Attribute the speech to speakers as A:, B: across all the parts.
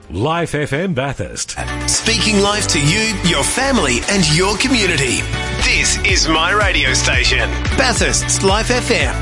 A: Life FM Bathurst.
B: Speaking life to you, your family and your community. This is my radio station, Bathurst's Life FM.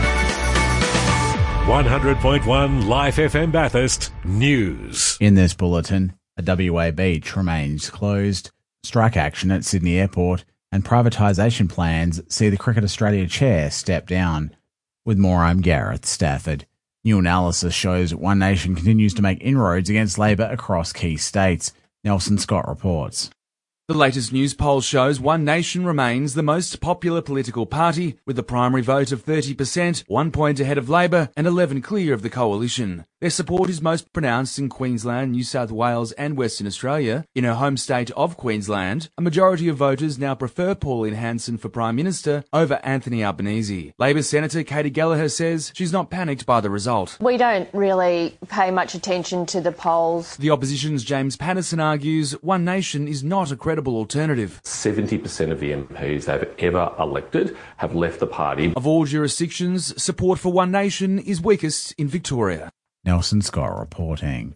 A: 100.1 Life FM Bathurst News.
C: In this bulletin, a WA beach remains closed, strike action at Sydney Airport, and privatisation plans see the Cricket Australia chair step down. With more, I'm Gareth Stafford. New analysis shows One Nation continues to make inroads against Labor across key states. Nelson Scott reports.
D: The latest news poll shows One Nation remains the most popular political party, with a primary vote of 30%, 1 point ahead of Labor and 11 clear of the coalition. Their support is most pronounced in Queensland, New South Wales and Western Australia. In her home state of Queensland, a majority of voters now prefer Pauline Hanson for Prime Minister over Anthony Albanese. Labor Senator Katie Gallagher says she's not panicked by the result.
E: We don't really pay much attention to the polls.
D: The opposition's James Patterson argues One Nation is not a credible alternative.
F: 70% of the MPs they've ever elected have left the party.
D: Of all jurisdictions, support for One Nation is weakest in Victoria.
C: Nelson Scott reporting.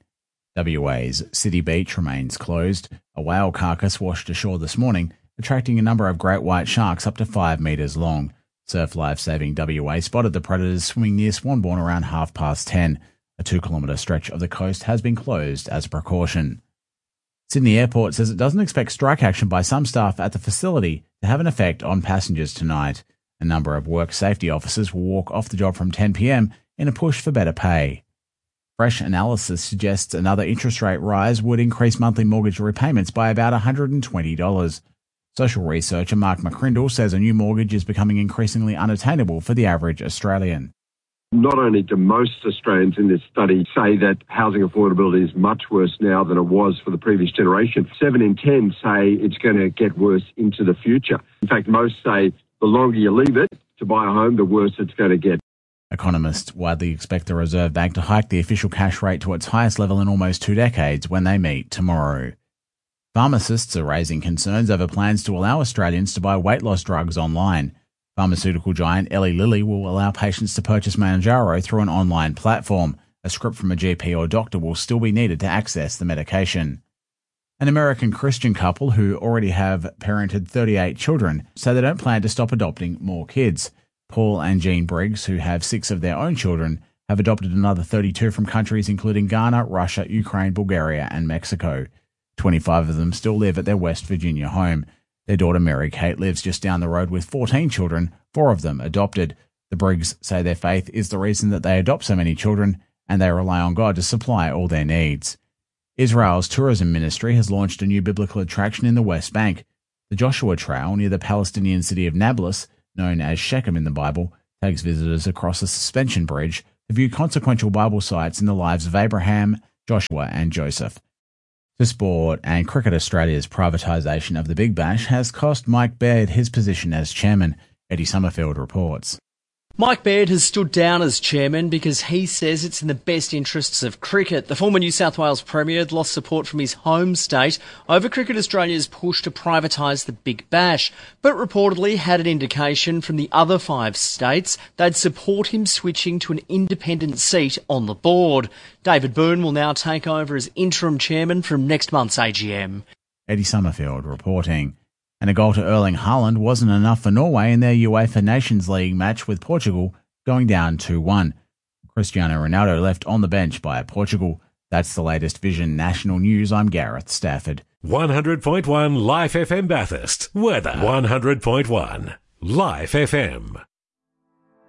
C: WA's City Beach remains closed. A whale carcass washed ashore this morning, attracting a number of great white sharks up to 5 metres long. Surf Life Saving WA spotted the predators swimming near Swanbourne around 10:30. A 2-kilometre stretch of the coast has been closed as a precaution. Sydney Airport says it doesn't expect strike action by some staff at the facility to have an effect on passengers tonight. A number of work safety officers will walk off the job from 10 p.m. in a push for better pay. Fresh analysis suggests another interest rate rise would increase monthly mortgage repayments by about $120. Social researcher Mark McCrindle says a new mortgage is becoming increasingly unattainable for the average Australian.
G: Not only do most Australians in this study say that housing affordability is much worse now than it was for the previous generation, 7 in 10 say it's going to get worse into the future. In fact, most say the longer you leave it to buy a home, the worse it's going to get.
C: Economists widely expect the Reserve Bank to hike the official cash rate to its highest level in almost 2 decades when they meet tomorrow. Pharmacists are raising concerns over plans to allow Australians to buy weight loss drugs online. Pharmaceutical giant Eli Lilly will allow patients to purchase Mounjaro through an online platform. A script from a GP or doctor will still be needed to access the medication. An American Christian couple who already have parented 38 children say they don't plan to stop adopting more kids. Paul and Jean Briggs, who have 6 of their own children, have adopted another 32 from countries including Ghana, Russia, Ukraine, Bulgaria and Mexico. 25 of them still live at their West Virginia home. Their daughter Mary Kate lives just down the road with 14 children, 4 of them adopted. The Briggs say their faith is the reason that they adopt so many children, and they rely on God to supply all their needs. Israel's tourism ministry has launched a new biblical attraction in the West Bank. The Joshua Trail near the Palestinian city of Nablus, known as Shechem in the Bible, takes visitors across a suspension bridge to view consequential Bible sites in the lives of Abraham, Joshua and Joseph. To sport, and Cricket Australia's privatisation of the Big Bash has cost Mike Baird his position as chairman. Eddie Summerfield reports.
H: Mike Baird has stood down as chairman because he says it's in the best interests of cricket. The former New South Wales Premier had lost support from his home state over Cricket Australia's push to privatise the Big Bash, but reportedly had an indication from the other 5 states they'd support him switching to an independent seat on the board. David Byrne will now take over as interim chairman from next month's AGM.
C: Eddie Summerfield reporting. And a goal to Erling Haaland wasn't enough for Norway in their UEFA Nations League match with Portugal, going down 2-1. Cristiano Ronaldo left on the bench by Portugal. That's the latest Vision National News. I'm Gareth Stafford.
A: 100.1 Life FM Bathurst. Weather. 100.1 Life FM.